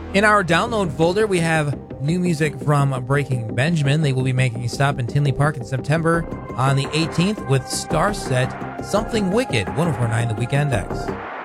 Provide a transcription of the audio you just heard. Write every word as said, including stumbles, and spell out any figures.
In our download folder, we have new music from Breaking Benjamin. They will be making a stop in Tinley Park in September on the eighteenth with Starset, Something Wicked, one oh four point nine The Weekend X.